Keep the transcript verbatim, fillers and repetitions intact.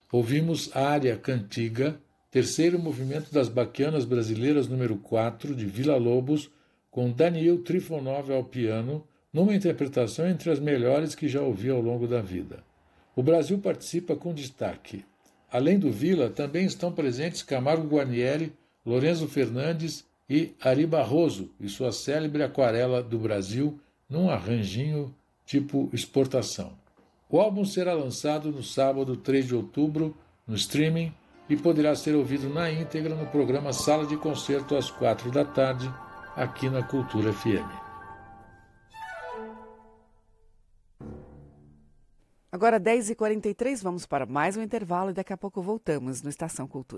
Ouvimos Área Cantiga, terceiro movimento das Baquianas Brasileiras número quatro, de Vila Lobos, com Daniil Trifonov ao piano, numa interpretação entre as melhores que já ouvi ao longo da vida. O Brasil participa com destaque. Além do Vila, também estão presentes Camargo Guarnieri, Lorenzo Fernandes e Ari Barroso, e sua célebre Aquarela do Brasil, num arranjinho tipo exportação. O álbum será lançado no sábado, três de outubro, no streaming, e poderá ser ouvido na íntegra no programa Sala de Concerto às quatro da tarde, aqui na Cultura F M. Agora dez e quarenta e três, vamos para mais um intervalo e daqui a pouco voltamos no Estação Cultura.